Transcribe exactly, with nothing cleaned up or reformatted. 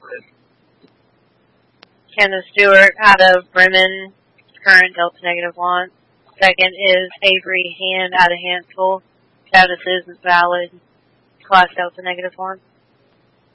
Kendall Stewart out of Bremen, current Delta negative one. Second is Avery Hand out of Hansel. Status isn't valid. Class Delta negative one.